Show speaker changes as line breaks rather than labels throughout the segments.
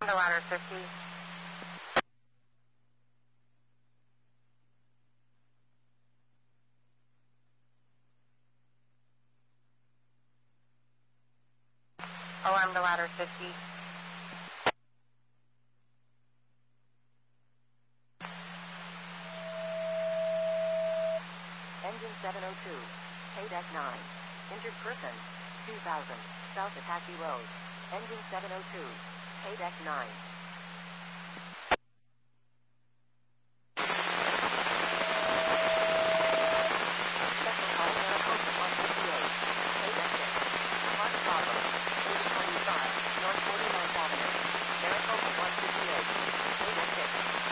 The ladder 50. Alarm the ladder 50.
Engine 702, KDEC 9. Injured person, 2000, South Apache Road. Engine 702, KDEC 9. Special call Maricopa 158, KDEC 6. Park problem, 8025, North 49th Avenue. Maricopa 158, KDEC 6.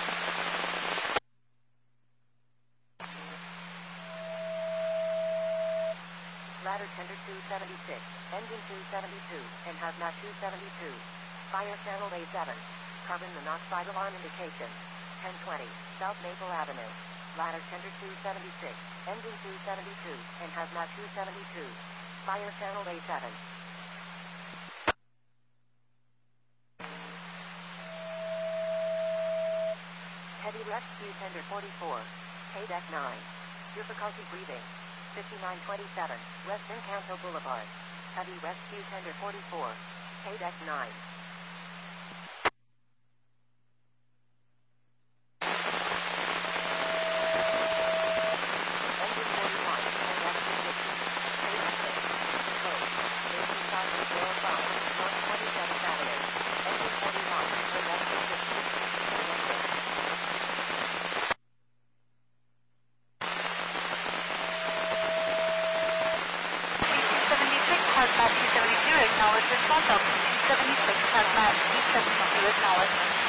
Ladder tender 276, engine 272, and hazmat 272. Fire channel A7. Carbon monoxide alarm indication. 1020, South Maple Avenue. Ladder tender 276, engine 272, and hazmat 272. Fire channel A7. Heavy rescue tender 44, KDEC 9. Difficulty breathing. 5927, West Encanto Boulevard. Heavy rescue tender 44, KDEC 9. Engine 41, KDEC 250, KDEC 6. Code, 18505, North 27th Avenue. Engine 41, KDEC 250, KDEC 6.
Hazmat 272, acknowledge response. 276, Hazmat 272, acknowledge.